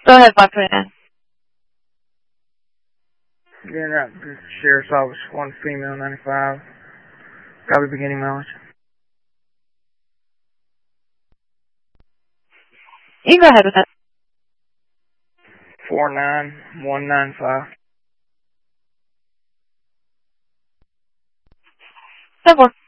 Go ahead, 529. Again, the Sheriff's Office, 1 female, 95. Copy beginning mileage. You can go ahead with it. 49195. 10-4.